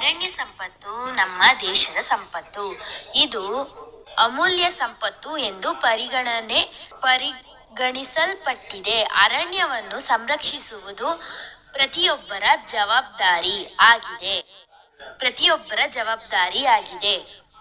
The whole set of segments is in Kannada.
ಅರಣ್ಯ ಸಂಪತ್ತು ನಮ್ಮ ದೇಶದ ಸಂಪತ್ತು. ಇದು ಅಮೂಲ್ಯ ಸಂಪತ್ತು ಎಂದು ಪರಿಗಣಿಸಲ್ಪಟ್ಟಿದೆ. ಅರಣ್ಯವನ್ನು ಸಂರಕ್ಷಿಸುವುದು ಪ್ರತಿಯೊಬ್ಬರ ಜವಾಬ್ದಾರಿ ಆಗಿದೆ.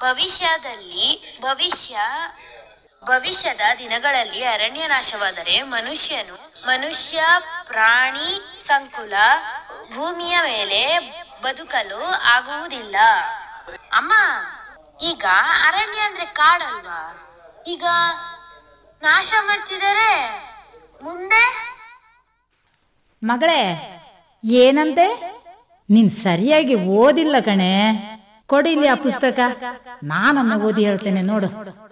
ಭವಿಷ್ಯದ ದಿನಗಳಲ್ಲಿ ಅರಣ್ಯ ನಾಶವಾದರೆ ಮನುಷ್ಯ ಪ್ರಾಣಿ ಸಂಕುಲ ಭೂಮಿಯ ಮೇಲೆ ಬದುಕಲು ಆಗುವುದಿಲ್ಲ. ಅಮ್ಮ, ಈಗ ಅರಣ್ಯ ಅಂದ್ರೆ ಕಾಡಲ್ವಾ? ಈಗ ನಾಶ ಮಾಡ್ತಿದ್ದಾರೆ, ಮುಂದೆ? ಮಗಳೇ, ಏನಂತೆ? ನೀನ್ ಸರಿಯಾಗಿ ಓದಿಲ್ಲ ಕಣೆ. ಕೊಡಿಲಿ ಆ ಪುಸ್ತಕ, ನಾನೊಮ್ಮೆ ಓದಿ ಹೇಳ್ತೇನೆ ನೋಡು.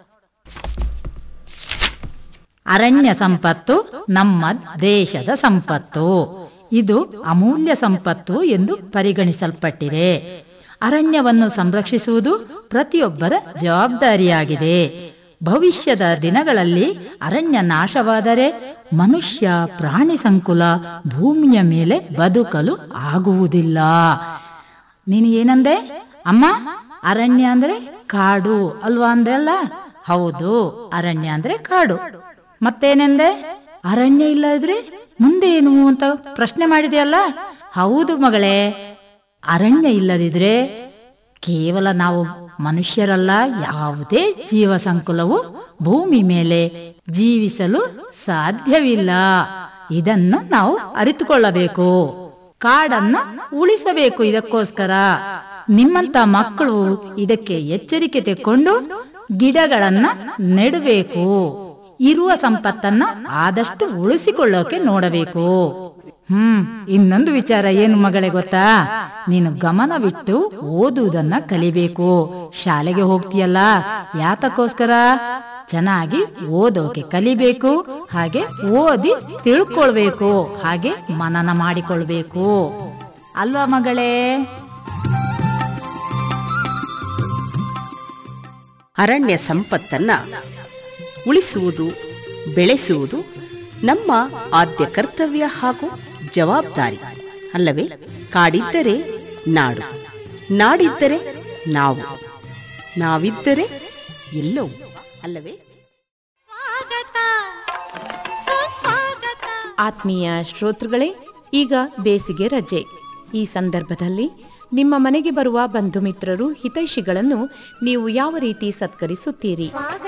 ಅರಣ್ಯ ಸಂಪತ್ತು ನಮ್ಮ ದೇಶದ ಸಂಪತ್ತು. ಇದು ಅಮೂಲ್ಯ ಸಂಪತ್ತು ಎಂದು ಪರಿಗಣಿಸಲ್ಪಟ್ಟಿದೆ. ಅರಣ್ಯವನ್ನು ಸಂರಕ್ಷಿಸುವುದು ಪ್ರತಿಯೊಬ್ಬರ ಜವಾಬ್ದಾರಿಯಾಗಿದೆ. ಭವಿಷ್ಯದ ದಿನಗಳಲ್ಲಿ ಅರಣ್ಯ ನಾಶವಾದರೆ ಮನುಷ್ಯ ಪ್ರಾಣಿ ಸಂಕುಲ ಭೂಮಿಯ ಮೇಲೆ ಬದುಕಲು ಆಗುವುದಿಲ್ಲ. ನೀನು ಏನಂದೆ ಅಮ್ಮ? ಅರಣ್ಯ ಅಂದ್ರೆ ಕಾಡು ಅಲ್ವಾ ಅಂದೆಲ್ಲ? ಹೌದು, ಅರಣ್ಯ ಅಂದ್ರೆ ಕಾಡು. ಮತ್ತೇನೆಂದೆ? ಅರಣ್ಯ ಇಲ್ಲ ಇದ್ರೆ ಮುಂದೆ ಏನು ಅಂತ ಪ್ರಶ್ನೆ ಮಾಡಿದೆಯಲ್ಲ? ಹೌದು ಮಗಳೇ, ಅರಣ್ಯ ಇಲ್ಲದಿದ್ರೆ ಕೇವಲ ನಾವು ಮನುಷ್ಯರಲ್ಲ, ಯಾವುದೇ ಜೀವ ಸಂಕುಲವು ಭೂಮಿ ಮೇಲೆ ಜೀವಿಸಲು ಸಾಧ್ಯವಿಲ್ಲ. ಇದನ್ನು ನಾವು ಅರಿತುಕೊಳ್ಳಬೇಕು. ಕಾಡನ್ನ ಉಳಿಸಬೇಕು. ಇದಕ್ಕೋಸ್ಕರ ನಿಮ್ಮಂತ ಮಕ್ಕಳು ಇದಕ್ಕೆ ಎಚ್ಚರಿಕೆ ತೆಕ್ಕೊಂಡು ಗಿಡಗಳನ್ನ ನೆಡಬೇಕು. ಇರುವ ಸಂಪತ್ತನ್ನ ಆದಷ್ಟು ಉಳಿಸಿಕೊಳ್ಳೋಕೆ ನೋಡಬೇಕು. ಇನ್ನೊಂದು ವಿಚಾರ ಏನು ಮಗಳೇ ಗೊತ್ತಾ? ನೀನು ಗಮನವಿಟ್ಟು ಓದುವುದನ್ನ ಕಲಿಬೇಕು. ಶಾಲೆಗೆ ಹೋಗ್ತೀಯಲ್ಲ, ಯಾತಕ್ಕೋಸ್ಕರ? ಚೆನ್ನಾಗಿ ಓದೋಕೆ ಕಲಿಬೇಕು, ಹಾಗೆ ಓದಿ ತಿಳ್ಕೊಳ್ಬೇಕು, ಹಾಗೆ ಮನನ ಮಾಡಿಕೊಳ್ಬೇಕು ಅಲ್ವಾ ಮಗಳೇ? ಅರಣ್ಯ ಸಂಪತ್ತನ್ನ ಉಳಿಸುವುದು, ಬೆಳೆಸುವುದು ನಮ್ಮ ಆದ್ಯ ಕರ್ತವ್ಯ ಹಾಗೂ ಜವಾಬ್ದಾರಿ ಅಲ್ಲವೇ? ಕಾಡಿದ್ದರೆ ನಾಡು, ನಾಡಿದ್ದರೆ ನಾವು, ನಾವಿದ್ದರೆ ಎಲ್ಲವೂ ಅಲ್ಲವೇ? ಆತ್ಮೀಯ ಶ್ರೋತೃಗಳೇ, ಈಗ ಬೇಸಿಗೆ ರಜೆ. ಈ ಸಂದರ್ಭದಲ್ಲಿ ನಿಮ್ಮ ಮನೆಗೆ ಬರುವ ಬಂಧು ಮಿತ್ರರು, ಹಿತೈಷಿಗಳನ್ನು ನೀವು ಯಾವ ರೀತಿ ಸತ್ಕರಿಸುತ್ತೀರಿ?